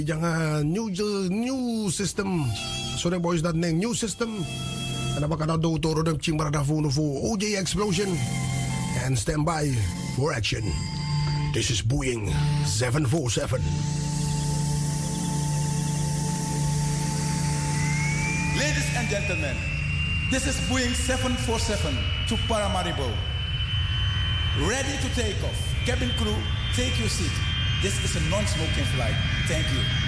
Jangan new system. Sorry boys, that name new system. And apakah do toro dem ching barada fu OJ explosion. And stand by for action. This is Boeing 747. Ladies and gentlemen, this is Boeing 747 to Paramaribo. Ready to take off. Cabin crew, take your seat. This is a non-smoking flight. Thank you.